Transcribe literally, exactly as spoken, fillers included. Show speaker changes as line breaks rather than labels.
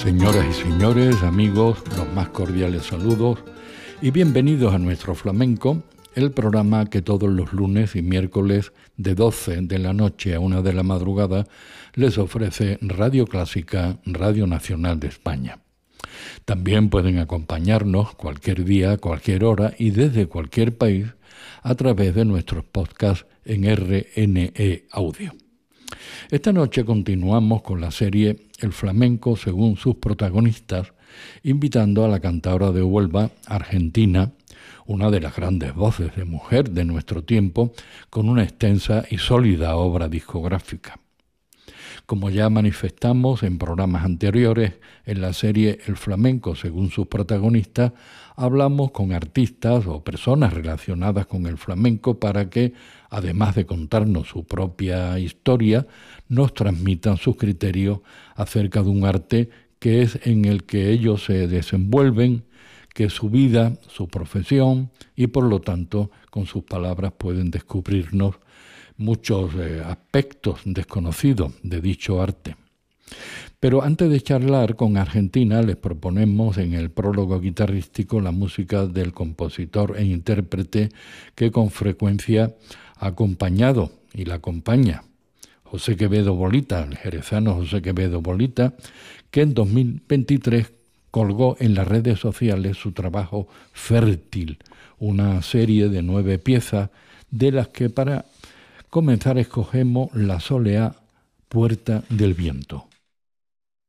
Señoras y señores, amigos, los más cordiales saludos y bienvenidos a Nuestro Flamenco, el programa que todos los lunes y miércoles de doce de la noche a una de la madrugada les ofrece Radio Clásica, Radio Nacional de España. También pueden acompañarnos cualquier día, cualquier hora y desde cualquier país a través de nuestros podcasts en R N E Audio. Esta noche continuamos con la serie El Flamenco según sus protagonistas, invitando a la cantadora de Huelva, Argentina, una de las grandes voces de mujer de nuestro tiempo, con una extensa y sólida obra discográfica. Como ya manifestamos en programas anteriores, en la serie El Flamenco según sus protagonistas, hablamos con artistas o personas relacionadas con el flamenco para que, además de contarnos su propia historia, nos transmitan sus criterios acerca de un arte que es en el que ellos se desenvuelven, que es su vida, su profesión, y por lo tanto, con sus palabras pueden descubrirnos muchos eh, aspectos desconocidos de dicho arte. Pero antes de charlar con Argentina, les proponemos en el prólogo guitarrístico la música del compositor e intérprete que con frecuencia ha acompañado y la acompaña, José Quevedo Bolita, el jerezano José Quevedo Bolita, que en dos mil veintitrés colgó en las redes sociales su trabajo Fértil, una serie de nueve piezas de las que para comenzar escogemos la soleá Puerta del Viento.